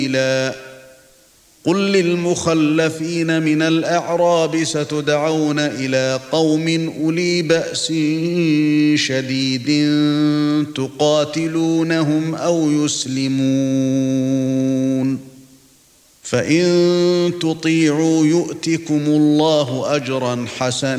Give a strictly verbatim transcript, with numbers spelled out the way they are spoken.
قل للمخلفين من الأعراب ستدعون إلى قوم أولي بأس شديد تقاتلونهم أو يسلمون فإن تطيعوا يؤتكم الله أجرا حسنا